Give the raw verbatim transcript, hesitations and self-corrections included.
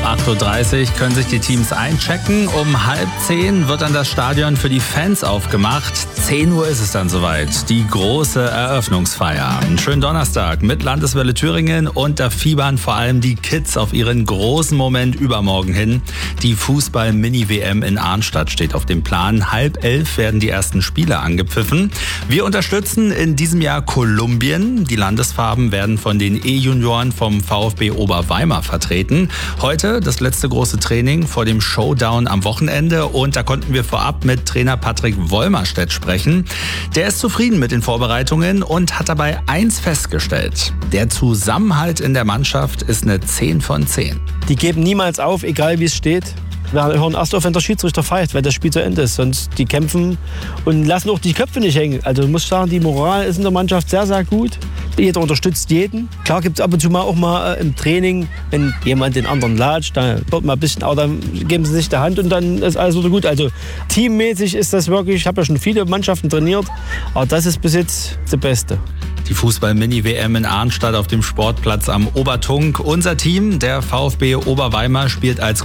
acht Uhr dreißig können sich die Teams einchecken. Um halb zehn wird dann das Stadion für die Fans aufgemacht. zehn Uhr ist es dann soweit. Die große Eröffnungsfeier. Einen schönen Donnerstag mit Landeswelle Thüringen und da fiebern vor allem die Kids auf ihren großen Moment übermorgen hin. Die Fußball-Mini-W M in Arnstadt steht auf dem Plan. Halb elf werden die ersten Spiele angepfiffen. Wir unterstützen in diesem Jahr Kolumbien. Die Landesfarben werden von den E-Junioren vom VfB Oberweimar vertreten. Heute das letzte große Training vor dem Showdown am Wochenende und da konnten wir vorab mit Trainer Patrick Wollmerstedt sprechen. Der ist zufrieden mit den Vorbereitungen und hat dabei eins festgestellt. Der Zusammenhalt in der Mannschaft ist eine zehn von zehn. Die geben niemals auf, egal wie es steht. Wir hören erst auf, wenn der Schiedsrichter pfeift, weil das Spiel zu Ende ist. Sonst die kämpfen und lassen auch die Köpfe nicht hängen. Also ich muss sagen, die Moral ist in der Mannschaft sehr, sehr gut. Jeder unterstützt jeden. Klar gibt es ab und zu mal auch mal äh, im Training, wenn jemand den anderen latscht, dann wird mal ein bisschen, aber dann geben sie sich die Hand und dann ist alles wieder gut. Also teammäßig ist das wirklich, ich habe ja schon viele Mannschaften trainiert, aber das ist bis jetzt das Beste. Die Fußball-Mini-W M in Arnstadt auf dem Sportplatz am Obertunk. Unser Team, der VfB Oberweimar, spielt als